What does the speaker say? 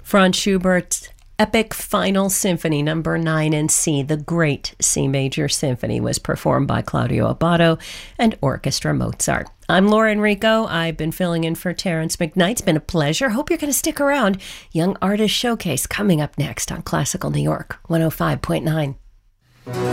Franz Schubert's epic Final Symphony No. 9 in C, the Great C Major Symphony, was performed by Claudio Abbado and Orchestra Mozart. I'm Laura Enrico. I've been filling in for Terrence McKnight. It's been a pleasure. Hope you're going to stick around. Young Artist Showcase coming up next on Classical New York 105.9.